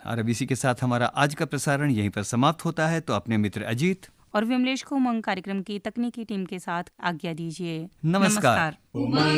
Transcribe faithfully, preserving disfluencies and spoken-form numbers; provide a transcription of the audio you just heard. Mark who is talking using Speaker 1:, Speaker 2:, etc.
Speaker 1: और अब इसी के साथ हमारा आज का प्रसारण यहीं पर समाप्त होता है। तो अपने मित्र अजीत
Speaker 2: और विमलेश को उमंग कार्यक्रम की तकनीकी टीम के साथ आज्ञा दीजिए।
Speaker 1: नमस्कार, नमस्कार।